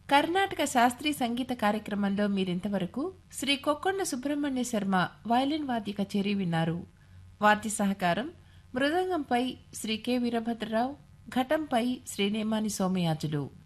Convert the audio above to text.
కర్ణాటక శాస్త్రీయ సంగీత కార్యక్రమంలో మీరింతవరకు శ్రీ కొక్కొండ సుబ్రహ్మణ్య శర్మ వయలిన్ వాద్య కచేరీ విన్నారు. వాద్య సహకారం మృదంగంపై శ్రీ కె వీరభద్రరావు, ఘటంపై శ్రీ నేమాని సోమయాజులు.